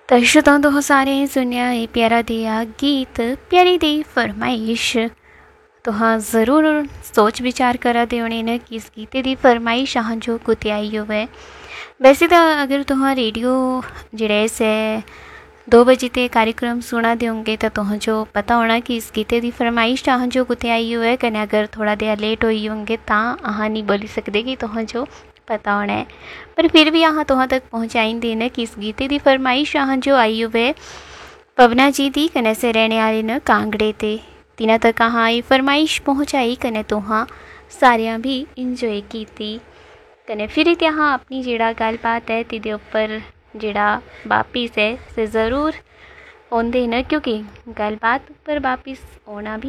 तो श्रोताओं तुस सारे सुनिया एह् प्यारा देआ गीत प्यारी देई फरमाइश। तुहां ज़रूर सोच विचार करा दे होने न कि इस गीते दी फरमाइश अहां जो कुतै आई होवे। वैसे तो अगर तुहां रेडियो जेह्ड़े से 2 बजे ते कार्यक्रम सुना दे होंगे तो तुहां जो पता होना कि इस गीते दी फरमाइश अहां जो कुतै आई होवे। कन्नै अगर थोड़ा देआ लेट होई होंगे तां अहां नहीं बोली सकदे कि तुहां जो पता होना है, पर फिर भी अहां तुहां तक पहुँचाई देना कि इस गीते दी फरमाइश अहां जो आई होवे पवना जी दी कन्नै से रहने आह्ले न कांगड़े ते। तिन्हां तक अहां एह् फरमाइश पहुँचाई कन्नै तुहां सारेआं भी इंजॉय कीती। कन्नै फिर ते अहां अपनी जेह्ड़ा गल्लबात है तिदे उप्पर जेह्ड़ा बापिस है से ज़रूर औंदे न, क्योंकि गल्लबात उप्पर बापिस औना भी